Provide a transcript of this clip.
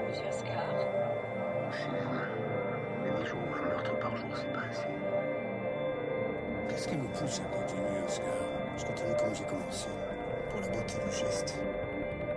Monsieur Oscar. C'est vrai. Mais 10 jours, un meurtre par jour, c'est pas assez. Qu'est-ce qui vous pousse à continuer, Oscar? Je continue comme j'ai commencé, pour la beauté du geste.